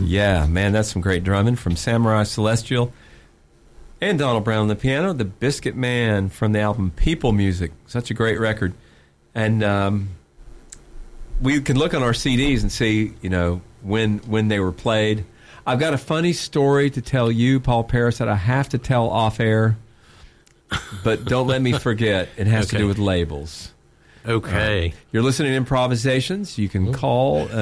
Yeah, man, that's some great drumming from Samurai Celestial. And Donald Brown on the piano, the Biscuit Man from the album People Music. Such a great record. And we can look on our CDs and see, when they were played. I've got a funny story to tell you, Paul Paris, that I have to tell off air, but don't let me forget. It has to do with labels. Okay. You're listening to Improvisations. You can call